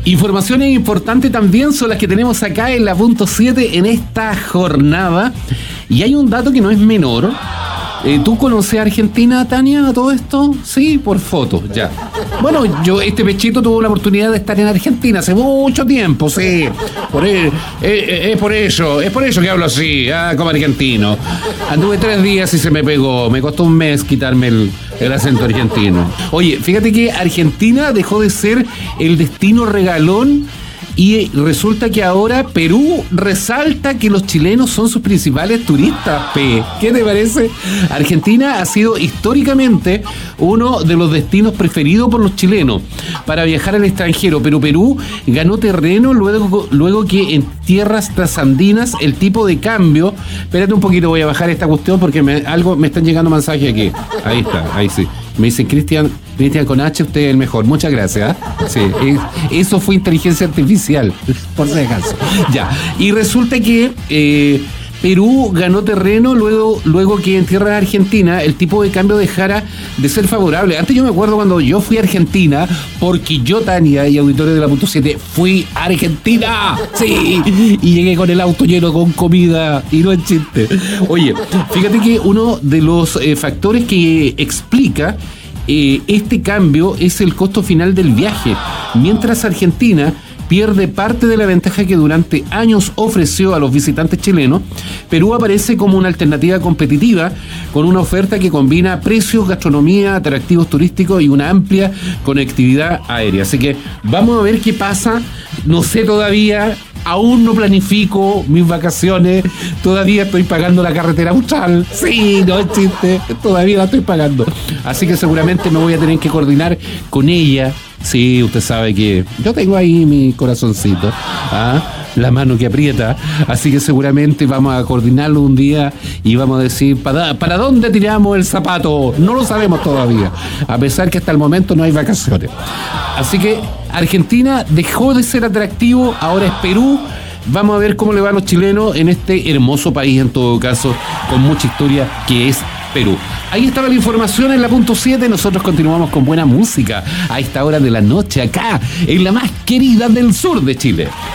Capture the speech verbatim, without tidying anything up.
Informaciones importantes también son las que tenemos acá en la punto siete en esta jornada. Y hay un dato que no es menor. Eh, ¿Tú conoces a Argentina, Tania, a todo esto? Sí, por fotos, ya. Bueno, yo, este pechito tuvo la oportunidad de estar en Argentina hace mucho tiempo, sí. Por el, eh, eh, es por eso, es por eso que hablo así, ah, como argentino. Anduve tres días y se me pegó. Me costó un mes quitarme el, el acento argentino. Oye, fíjate que Argentina dejó de ser el destino regalón y resulta que ahora Perú resalta que los chilenos son sus principales turistas. P. ¿Qué te parece? Argentina ha sido históricamente uno de los destinos preferidos por los chilenos para viajar al extranjero, pero Perú ganó terreno luego, luego que en tierras trasandinas el tipo de cambio... Espérate un poquito, voy a bajar esta cuestión porque me, algo me están llegando mensajes aquí. Ahí está, ahí sí. Me dicen, Cristian, Cristian con H, usted es el mejor. Muchas gracias. ¿eh? Sí, eso fue inteligencia artificial, por si acaso. Ya, y resulta que eh, Perú ganó terreno luego, luego que en tierra argentina el tipo de cambio dejara de ser favorable. Antes yo me acuerdo cuando yo fui a Argentina, porque yo, Tania, y auditores de la punto siete, fui a Argentina. Sí, y llegué con el auto lleno con comida, y no es chiste. Oye, fíjate que uno de los eh, factores que explica eh, este cambio es el costo final del viaje. Mientras Argentina pierde parte de la ventaja que durante años ofreció a los visitantes chilenos, Perú aparece como una alternativa competitiva con una oferta que combina precios, gastronomía, atractivos turísticos y una amplia conectividad aérea. Así que vamos a ver qué pasa. No sé todavía, aún no planifico mis vacaciones, todavía estoy pagando la carretera austral. Sí, no es chiste, todavía la estoy pagando. Así que seguramente me voy a tener que coordinar con ella. Sí, usted sabe que yo tengo ahí mi corazoncito, ¿ah? La mano que aprieta, así que seguramente vamos a coordinarlo un día y vamos a decir, ¿para, ¿para dónde tiramos el zapato? No lo sabemos todavía, a pesar que hasta el momento no hay vacaciones. Así que Argentina dejó de ser atractivo, ahora es Perú. Vamos a ver cómo le va a los chilenos en este hermoso país, en todo caso, con mucha historia que es Perú. Ahí estaba la información en la punto siete. Nosotros continuamos con buena música a esta hora de la noche, acá, en la más querida del sur de Chile.